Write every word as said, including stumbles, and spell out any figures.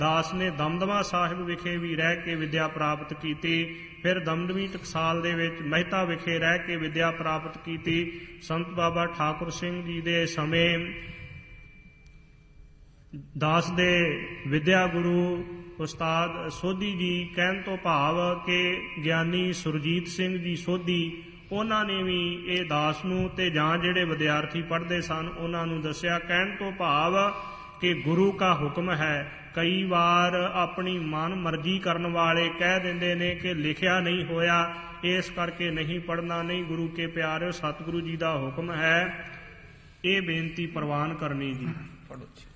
ਦਾਸ ਨੇ ਦਮਦਮਾ ਸਾਹਿਬ ਵਿਖੇ ਵੀ ਰਹਿ ਕੇ ਵਿਦਿਆ ਪ੍ਰਾਪਤ ਕੀਤੀ। ਫਿਰ ਦਮਦਮੀ ਟਕਸਾਲ ਦੇ ਵਿੱਚ ਮਹਿਤਾ ਵਿਖੇ ਰਹਿ ਕੇ ਵਿਦਿਆ ਪ੍ਰਾਪਤ ਕੀਤੀ। ਸੰਤ ਬਾਬਾ ਠਾਕੁਰ ਸਿੰਘ ਜੀ ਦੇ ਸਮੇਂ ਦਾਸ ਦੇ ਵਿਦਿਆ ਗੁਰੂ ਉਸਤਾਦ ਸੋਧੀ ਜੀ, ਕਹਿਣ ਤੋਂ ਭਾਵ ਕਿ ਗਿਆਨੀ ਸੁਰਜੀਤ ਸਿੰਘ ਜੀ ਸੋਧੀ, ਉਹਨਾਂ ਨੇ ਵੀ ਇਹ ਦਾਸ ਨੂੰ ਤੇ ਜਾਂ ਜਿਹੜੇ ਵਿਦਿਆਰਥੀ ਪੜ੍ਹਦੇ ਸਨ ਉਹਨਾਂ ਨੂੰ ਦੱਸਿਆ। ਕਹਿਣ ਤੋਂ ਭਾਵ ਕਿ ਗੁਰੂ ਕਾ ਹੁਕਮ ਹੈ। ਕਈ ਵਾਰ ਆਪਣੀ ਮਨ ਮਰਜ਼ੀ ਕਰਨ ਵਾਲੇ ਕਹਿ ਦਿੰਦੇ ਨੇ ਕਿ ਲਿਖਿਆ ਨਹੀਂ ਹੋਇਆ, ਇਸ ਕਰਕੇ ਨਹੀਂ ਪੜ੍ਹਨਾ। ਨਹੀਂ, ਗੁਰੂ ਕੇ ਪਿਆਰਿਓ, ਸਤਿਗੁਰੂ ਜੀ ਦਾ ਹੁਕਮ ਹੈ, ਇਹ ਬੇਨਤੀ ਪ੍ਰਵਾਨ ਕਰਨੀ ਜੀ। ਪੜ੍ਹੋ ਜੀ।